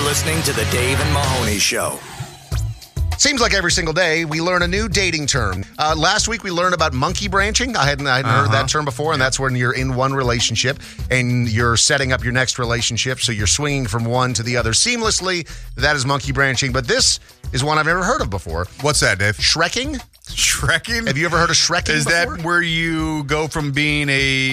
listening to The Dave and Mahoney Show. Seems like every single day we learn a new dating term. Last week we learned about monkey branching. I hadn't heard that term before, and that's when you're in one relationship and you're setting up your next relationship, so you're swinging from one to the other seamlessly. That is monkey branching, but this is one I've never heard of before. What's that, Dave? Shrekking? Shrekking? Have you ever heard of shrekking Is before? that where you go from being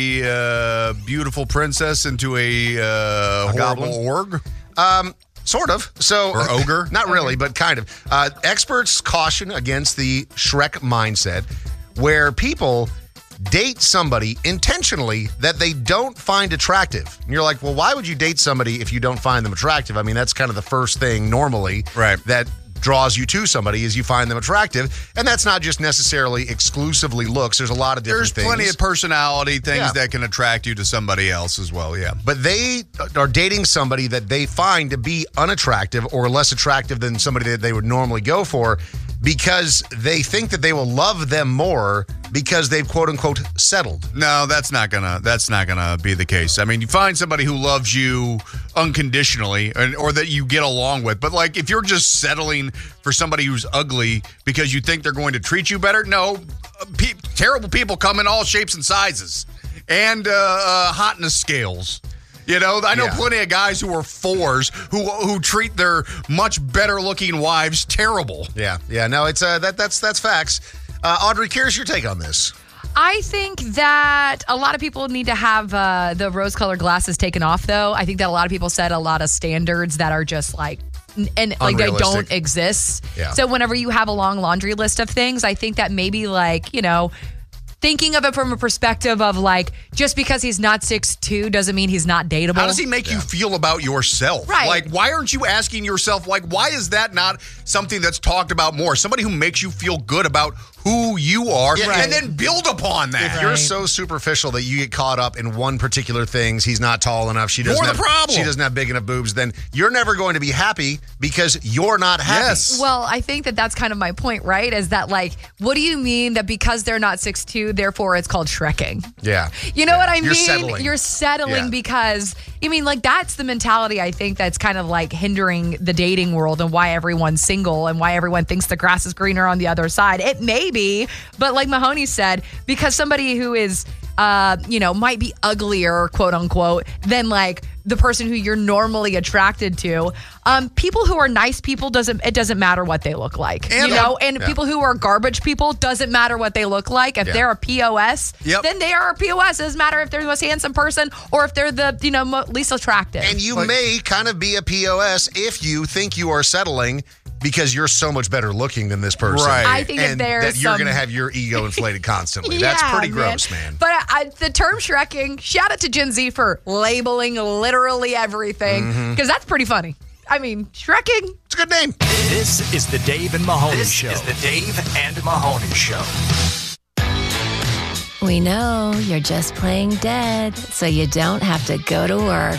a beautiful princess into a horrible goblin? org? Sort of. So, Or ogre? Not really, but kind of. Experts caution against the Shrek mindset where people date somebody intentionally that they don't find attractive. And you're like, well, why would you date somebody if you don't find them attractive? I mean, that's kind of the first thing normally that draws you to somebody is you find them attractive. And that's not just necessarily exclusively looks. There's a lot of different things. There's plenty of personality things that can attract you to somebody else as well, yeah. But they are dating somebody that they find to be unattractive or less attractive than somebody that they would normally go for because they think that they will love them more because they've quote unquote settled. No, that's not gonna be the case. I mean, you find somebody who loves you unconditionally or that you get along with. But like if you're just settling for somebody who's ugly because you think they're going to treat you better, no. Terrible people come in all shapes and sizes and hotness scales. You know, I know plenty of guys who are fours who treat their much better looking wives terrible. Yeah. No, it's that's facts. Audrey, here's your take on this. I think that a lot of people need to have the rose-colored glasses taken off, though. I think that a lot of people set a lot of standards that are just like they don't exist. Yeah. So whenever you have a long laundry list of things, I think that maybe thinking of it from a perspective of like, just because he's not 6'2" doesn't mean he's not dateable. How does he make you feel about yourself? Right. Like, why aren't you asking yourself, like, why is that not something that's talked about more? Somebody who makes you feel good about who you are and then build upon that. If you're so superficial that you get caught up in one particular thing, he's not tall enough, she doesn't have big enough boobs, then you're never going to be happy because you're not happy. Yes. Well, I think that that's kind of my point, right? Is that like, what do you mean that because they're not 6'2", therefore it's called shrekking? Yeah. You know what I mean? You're settling because, I mean, like that's the mentality I think that's kind of like hindering the dating world and why everyone's single and why everyone thinks the grass is greener on the other side. It may be, but like Mahoney said, because somebody who is, might be uglier, quote unquote, than like the person who you're normally attracted to. People who are nice people it doesn't matter what they look like, and people who are garbage people doesn't matter what they look like. If they're a POS, then they are a POS. It doesn't matter if they're the most handsome person or if they're the least attractive. And you may kind of be a POS if you think you are settling because you're so much better looking than this person. Right. I think and that you're going to have your ego inflated constantly. That's pretty gross, man. But the term shrekking, shout out to Gen Z for labeling literally everything, because that's pretty funny. I mean, shrekking. It's a good name. This is the Dave and Mahoney Show. This is the Dave and Mahoney Show. We know you're just playing dead, so you don't have to go to work.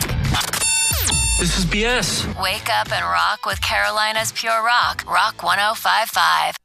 This is BS. Wake up and rock with Carolina's Pure Rock, Rock 105.5.